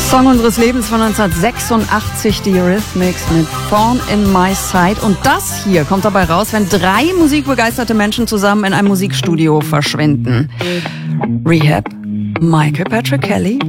Song unseres Lebens von 1986, die Eurythmics mit Thorn in My Side. Und das hier kommt dabei raus, wenn 3 musikbegeisterte Menschen zusammen in einem Musikstudio verschwinden. Rehab, Michael Patrick Kelly